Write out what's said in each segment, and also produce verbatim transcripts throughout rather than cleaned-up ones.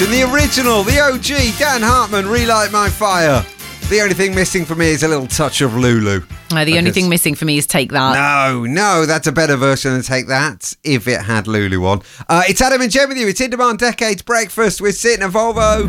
In the original, the O G, Dan Hartman, Relight My Fire. The only thing missing for me is a little touch of Lulu. Uh, the only thing missing for me is Take That. No, no, that's a better version than Take That, if it had Lulu on. Uh, it's Adam and Jen with you. It's In Demand Decades Breakfast with Sid and Volvo.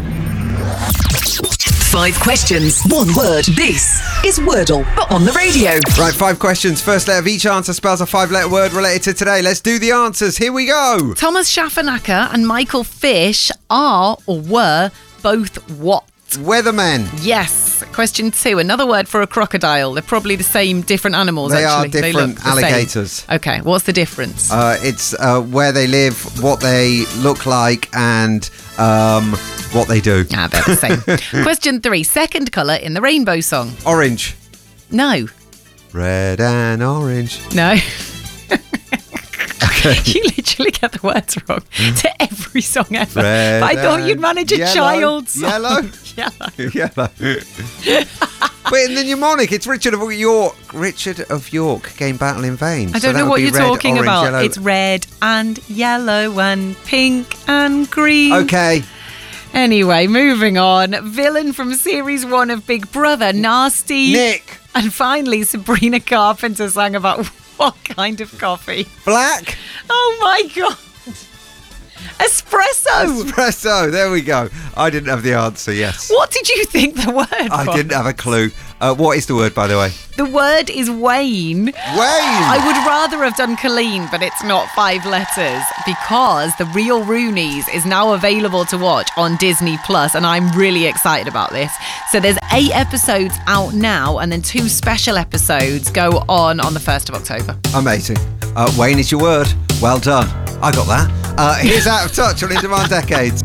Five questions, one word. This is Wordle, but on the radio. Right, five questions. First letter of each answer spells a five-letter word related to today. Let's do the answers. Here we go. Thomas Schaffernacker and Michael Fish are or were both what? Weathermen. Yes. Question two. Another word for a crocodile. They're probably the same, different animals, They actually. are different they look the alligators. Same. Okay, what's the difference? Uh, it's uh, where they live, what they look like, and um, what they do. Ah, they're the same. Question three. Second colour in the Rainbow Song. Orange. No. Red and orange. No. Okay. You literally get the words wrong to every song ever. Red but I thought and you'd manage a yellow. child's song. Yellow? Yellow. Yellow. But in the mnemonic, it's Richard of York. Richard of York, game battle in vain. I So don't that know would what be you're red, talking orange, about. yellow. It's red and yellow and pink and green. Okay. Anyway, moving on. Villain from series one of Big Brother, Nasty. Nick. And finally, Sabrina Carpenter sang about what kind of coffee? Black. Oh my God. Espresso. Espresso. There we go. I didn't have the answer, yes. What did you think the word I was? didn't have a clue. Uh, what is the word, by the way? The word is Wayne. Wayne. I would rather have done Colleen, but it's not five letters because The Real Roonies is now available to watch on Disney Plus, and I'm really excited about this. So there's eight episodes out now, and then two special episodes go on on the first of October. Amazing. Uh, Wayne is your word. Well done. I got that. Uh, here's Out of Touch on In Demand Decades.